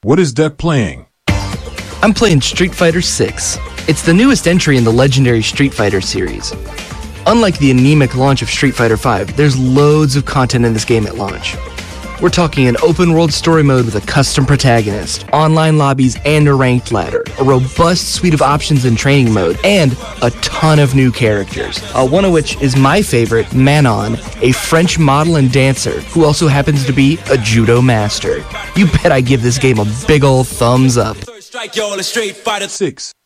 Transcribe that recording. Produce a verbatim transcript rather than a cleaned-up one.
What is Deck playing? I'm playing Street Fighter six. It's the newest entry in the legendary Street Fighter series. Unlike the anemic launch of Street Fighter five, there's loads of content in this game at launch. We're talking an open-world story mode with a custom protagonist, online lobbies and a ranked ladder, a robust suite of options in training mode, and a ton of new characters, uh, one of which is my favorite, Manon, a French model and dancer who also happens to be a judo master. You bet I give this game a big ol' thumbs up. Strike y'all a Street Fighter six.